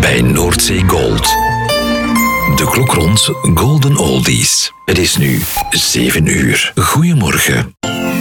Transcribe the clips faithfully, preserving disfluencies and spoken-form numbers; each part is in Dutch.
bij Noordzee Gold. De klok rond Golden Oldies. Het is nu zeven uur. Goedemorgen.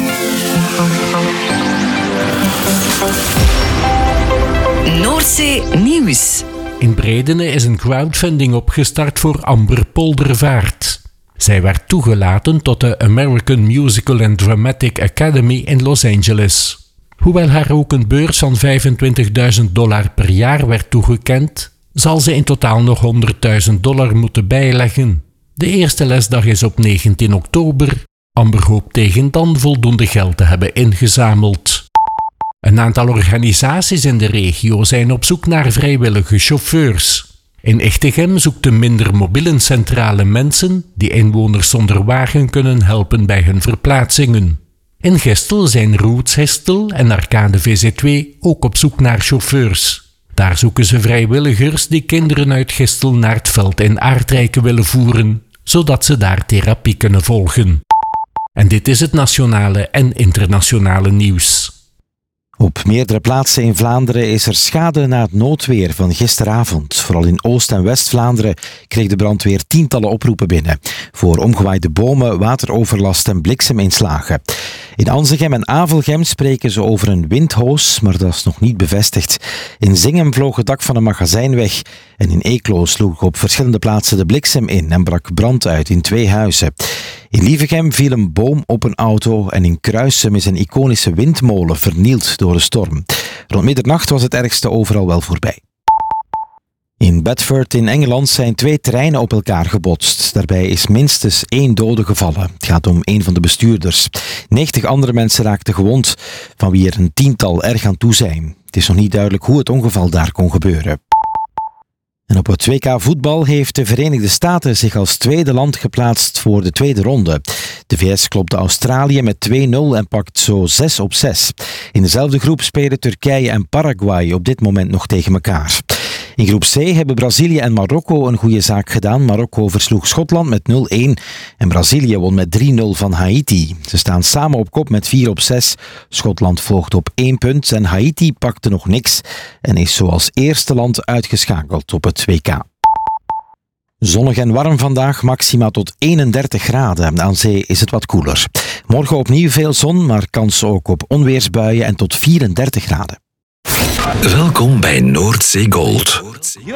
Noordzee Nieuws. In Bredene is een crowdfunding opgestart voor Amber Poldervaart. Zij werd toegelaten tot de American Musical and Dramatic Academy in Los Angeles. Hoewel haar ook een beurs van vijfentwintigduizend dollar per jaar werd toegekend, zal ze in totaal nog honderdduizend dollar moeten bijleggen. De eerste lesdag is op negentien oktober. Amber hoopt tegen dan voldoende geld te hebben ingezameld. Een aantal organisaties in de regio zijn op zoek naar vrijwillige chauffeurs. In Echtegem zoekt de minder mobiele centrale mensen die inwoners zonder wagen kunnen helpen bij hun verplaatsingen. In Gestel zijn Roots Gestel en Arcade V Z twee ook op zoek naar chauffeurs. Daar zoeken ze vrijwilligers die kinderen uit Gestel naar het veld in Aardrijken willen voeren, zodat ze daar therapie kunnen volgen. En dit is het nationale en internationale nieuws. Op meerdere plaatsen in Vlaanderen is er schade na het noodweer van gisteravond. Vooral in Oost- en West-Vlaanderen kreeg de brandweer tientallen oproepen binnen voor omgewaaide bomen, wateroverlast en blikseminslagen. In Anzegem en Avelgem spreken ze over een windhoos, maar dat is nog niet bevestigd. In Zingem vloog het dak van een magazijn weg en in Eeklo sloeg op verschillende plaatsen de bliksem in en brak brand uit in twee huizen. In Lievegem viel een boom op een auto en in Kruissem is een iconische windmolen vernield door de storm. Rond middernacht was het ergste overal wel voorbij. In Bedford in Engeland zijn twee treinen op elkaar gebotst. Daarbij is minstens één dode gevallen. Het gaat om één van de bestuurders. negentig andere mensen raakten gewond, van wie er een tiental erg aan toe zijn. Het is nog niet duidelijk hoe het ongeval daar kon gebeuren. En op het W K voetbal heeft de Verenigde Staten zich als tweede land geplaatst voor de tweede ronde. De V S klopte Australië met twee nul en pakt zo zes op zes. In dezelfde groep spelen Turkije en Paraguay op dit moment nog tegen elkaar. In groep C hebben Brazilië en Marokko een goede zaak gedaan. Marokko versloeg Schotland met nul een en Brazilië won met drie nul van Haiti. Ze staan samen op kop met vier op zes. Schotland volgt op één punt en Haiti pakte nog niks en is zo als eerste land uitgeschakeld op het W K. Zonnig en warm vandaag, maxima tot eenendertig graden. Aan zee is het wat koeler. Morgen opnieuw veel zon, maar kans ook op onweersbuien en tot vierendertig graden. Welkom bij Noordzee Gold.